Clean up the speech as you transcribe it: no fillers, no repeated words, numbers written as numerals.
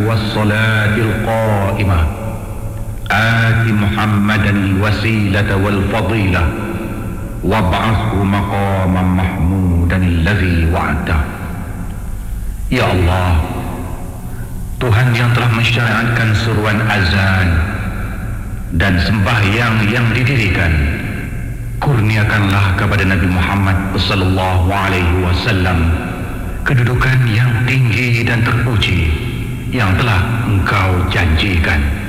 والصلاة القائمة آت محمدا الوسيلة والفضيلة وابعثه مقاما محمودا الذي وعده. Ya Allah, Tuhan yang telah mensyariatkan seruan azan dan sembahyang yang didirikan, kurniakanlah kepada Nabi Muhammad sallallahu alaihi wasallam kedudukan yang tinggi dan terpuji yang telah Engkau janjikan.